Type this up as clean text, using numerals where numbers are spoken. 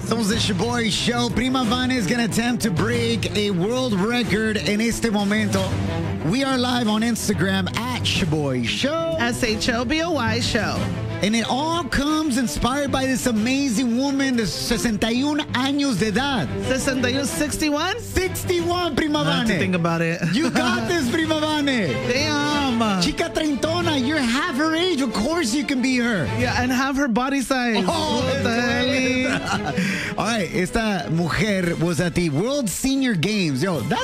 Somos the Shaboy Show. Prima Vane is going to attempt to break a world record en este momento. We are live on Instagram at Shaboy Show. SHOBOY Show. And it all comes inspired by this amazing woman de 61 años de edad. 61? 61, Prima I have to Vane. think about it. You got this, Prima Vane. Damn. Chica treintona, you're half her age. Of course you can be her. Yeah, and have her body size. Oh, What the hell? All right, esta mujer was at the World Senior Games. Yo, that's